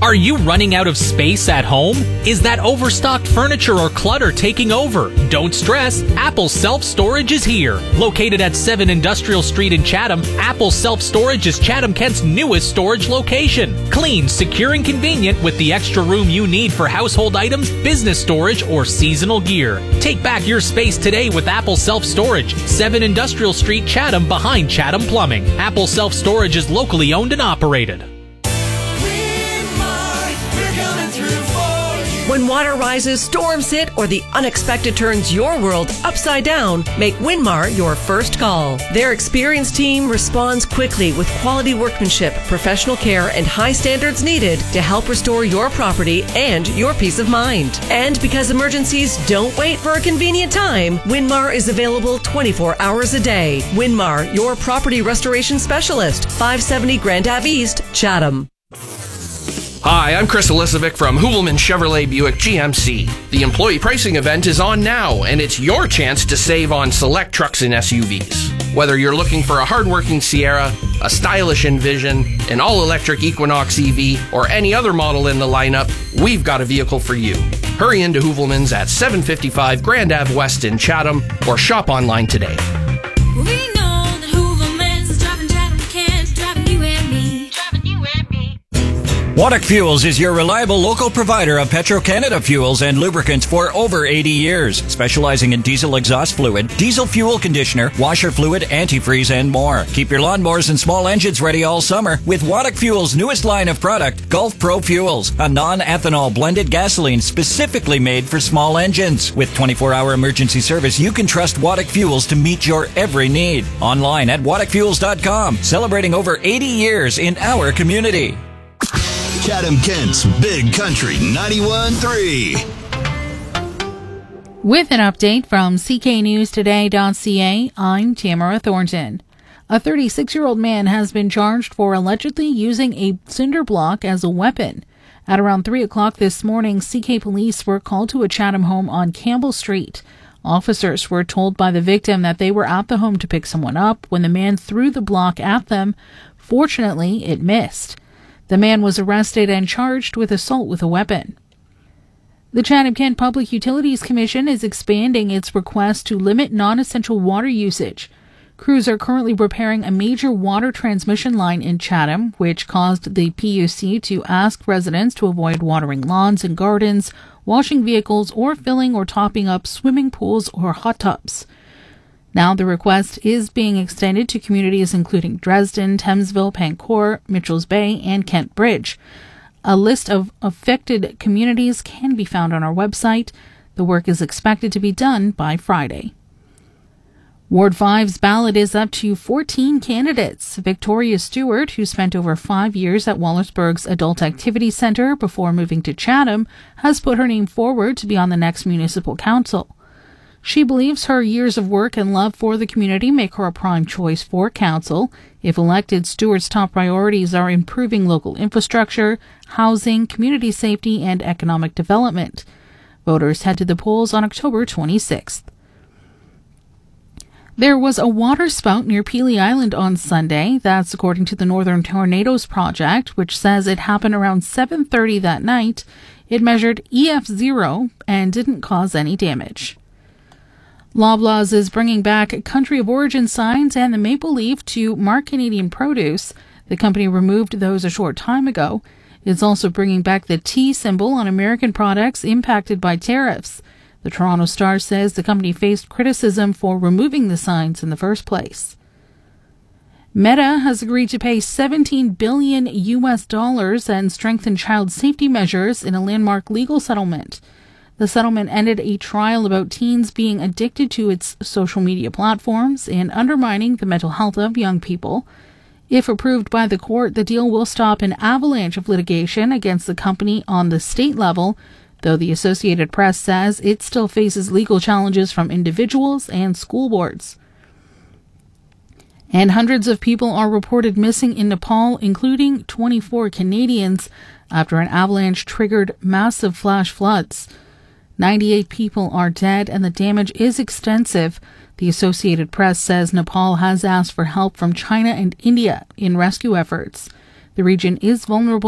Are you running out of space at home? Is that overstocked furniture or clutter taking over? Don't stress, Apple Self Storage is here. Located at 7 Industrial Street in Chatham, Apple Self Storage is Chatham-Kent's newest storage location. Clean, secure, and convenient with the extra room you need for household items, business storage, or seasonal gear. Take back your space today with Apple Self Storage, 7 Industrial Street, Chatham, behind Chatham Plumbing. Apple Self Storage is locally owned and operated. When water rises, storms hit, or the unexpected turns your world upside down, make Winmar your first call. Their experienced team responds quickly with quality workmanship, professional care, and high standards needed to help restore your property and your peace of mind. And because emergencies don't wait for a convenient time, Winmar is available 24 hours a day. Winmar, your property restoration specialist, 570 Grand Ave East, Chatham. Hi, I'm Chris Elizovic from Hoovelman Chevrolet Buick GMC. The employee pricing event is on now, and it's your chance to save on select trucks and SUVs. Whether you're looking for a hardworking Sierra, a stylish Envision, an all-electric Equinox EV, or any other model in the lineup, we've got a vehicle for you. Hurry into Hoovelman's at 755 Grand Ave West in Chatham, or shop online today. Waddock Fuels is your reliable local provider of Petro-Canada fuels and lubricants for over 80 years, specializing in diesel exhaust fluid, diesel fuel conditioner, washer fluid, antifreeze, and more. Keep your lawnmowers and small engines ready all summer with Waddock Fuels' newest line of product, Gulf Pro Fuels, a non-ethanol blended gasoline specifically made for small engines. With 24-hour emergency service, you can trust Waddock Fuels to meet your every need. Online at waddockfuels.com, celebrating over 80 years in our community. Chatham-Kent's Big Country 91.3. With an update from cknewstoday.ca, I'm Tamara Thornton. A 36-year-old man has been charged for allegedly using a cinder block as a weapon. At around 3 o'clock this morning, CK police were called to a Chatham home on Campbell Street. Officers were told by the victim that they were at the home to pick someone up when the man threw the block at them. Fortunately, it missed. The man was arrested and charged with assault with a weapon. The Chatham-Kent Public Utilities Commission is expanding its request to limit non-essential water usage. Crews are currently repairing a major water transmission line in Chatham, which caused the PUC to ask residents to avoid watering lawns and gardens, washing vehicles, or filling or topping up swimming pools or hot tubs. Now the request is being extended to communities including Dresden, Thamesville, Pancourt, Mitchells Bay, and Kent Bridge. A list of affected communities can be found on our website. The work is expected to be done by Friday. Ward 5's ballot is up to 14 candidates. Victoria Stewart, who spent over 5 years at Wallaceburg's Adult Activity Centre before moving to Chatham, has put her name forward to be on the next municipal council. She believes her years of work and love for the community make her a prime choice for council. If elected, Stewart's top priorities are improving local infrastructure, housing, community safety, and economic development. Voters head to the polls on October 26th. There was a water spout near Pelee Island on Sunday. That's according to the Northern Tornadoes Project, which says it happened around 7:30 that night. It measured EF0 and didn't cause any damage. Loblaws is bringing back country of origin signs and the maple leaf to mark Canadian produce. The company removed those a short time ago. It's also bringing back the T symbol on American products impacted by tariffs. The Toronto Star says the company faced criticism for removing the signs in the first place. Meta has agreed to pay $17 billion and strengthen child safety measures in a landmark legal settlement. The settlement ended a trial about teens being addicted to its social media platforms and undermining the mental health of young people. If approved by the court, the deal will stop an avalanche of litigation against the company on the state level, though the Associated Press says it still faces legal challenges from individuals and school boards. And hundreds of people are reported missing in Nepal, including 24 Canadians, after an avalanche triggered massive flash floods. 98 people are dead and the damage is extensive. The Associated Press says Nepal has asked for help from China and India in rescue efforts. The region is vulnerable